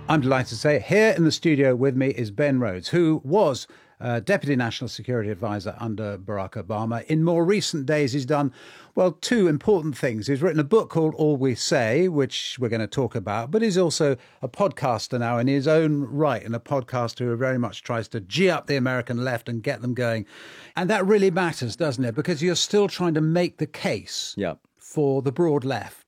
I'm delighted to say here in the studio with me is Ben Rhodes, who was Deputy National Security Advisor under Barack Obama. In more recent days, he's done, well, two important things. He's written a book called All We Say, which we're going to talk about, but he's also a podcaster now in his own right, and a podcaster who very much tries to G up the American left and get them going. And that really matters, doesn't it? Because you're still trying to make the case for the broad left